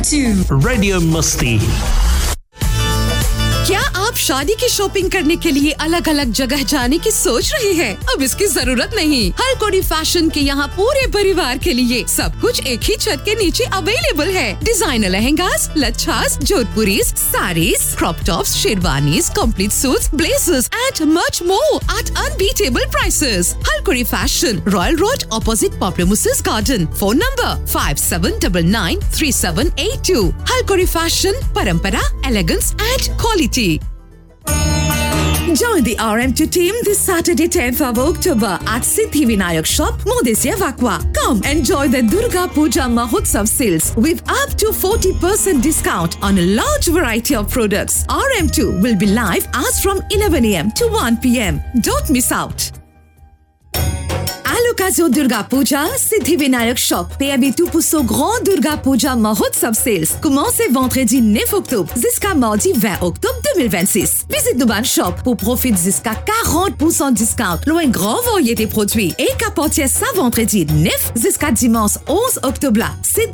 to Radio Musti. क्या आप शादी की शॉपिंग करने के लिए अलग अलग जगह जाने की सोच रहे हैं? अब इसकी जरूरत नहीं। हरकोडी फैशन के यहाँ पूरे परिवार के लिए सब कुछ एक ही छत के नीचे अवेलेबल है। Designer lehengas, लच्छास, जोधपुरीज, saris, crop tops, sherwanis, complete suits, blazers and much more at unbeatable prices. हरकोडी fashion, royal road opposite popular मुसेस garden. Phone number 57993782। हरकोडी fashion, परंपरा, elegance and quality. Join the RM2 team this Saturday 10th of October at Siddhi Vinayak Shop, Modesya Vakwa. Come enjoy the Durga Puja Mahotsav sales with up to 40% discount on a large variety of products. RM2 will be live as from 11 a.m. to 1 p.m. Don't miss out. L'occasion Durga Puja, Siddhi Vinayak Shop est habitué pour ce grand Durga Puja Mahotsav Sales. Commencez vendredi 9 octobre jusqu'à mardi 20 octobre 2026. Visite nos ban shop pour profiter jusqu'à 40% discount. Loin grand variété produits et capotier ça vendredi 9 jusqu'à dimanche 11 octobre là.